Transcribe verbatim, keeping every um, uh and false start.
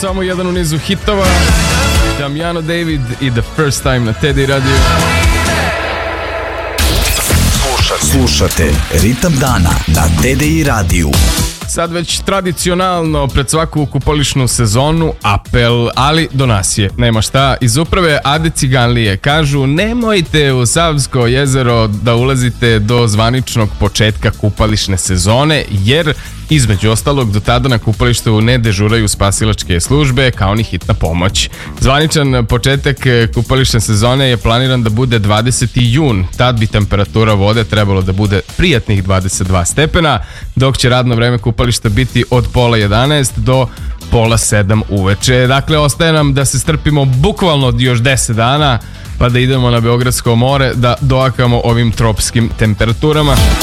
samo jedan u nizu hitova. Damiano David i The First Time na T D I Radio. Slušate Ritam dana na T D I Radio. Sad već tradicionalno pred svaku kupališnu sezonu apel, ali do nas je, nema šta. Iz uprave Ade Ciganlije kažu nemojte u Savsko jezero da ulazite do zvaničnog početka kupališne sezone, jer između ostalog do tada na kupalištu ne dežuraju spasilačke službe kao ni hitna pomoć. Zvaničan početak kupališne sezone je planiran da bude dvadeseti jun. Tad bi temperatura vode trebalo da bude prijatnih dvadeset dva stepena, dok će radno vreme kupališta biti od pola jedanaest do pola sedam uveče. Dakle, ostaje nam da se strpimo bukvalno još deset dana pa da idemo na Beogradsko more da doakamo ovim tropskim temperaturama.